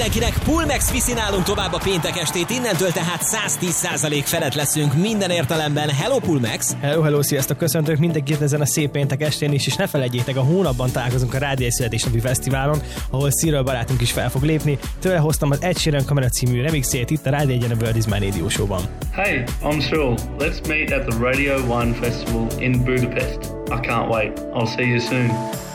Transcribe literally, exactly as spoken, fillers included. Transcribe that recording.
mindenkinek, Pullmax viszi nálunk tovább a péntek estét, innentől tehát száz tíz százalék felett leszünk minden értelemben. Hello Pullmax! Hello, hello, sziasztok! Köszöntök mindenkit ezen a szép péntek estén is, és ne felejtjétek, a hónapban találkozunk a Rádió Születésnapi Fesztiválon, ahol Cyril barátunk is fel fog lépni. Tőle hoztam az Ed Sheeran Kamera című remixét itt a Rádió Egyen a World is My Radio Show-ban. Hey, I'm Cyril. Let's meet at the Radio One Festival in Budapest. I can't wait. I'll see you soon.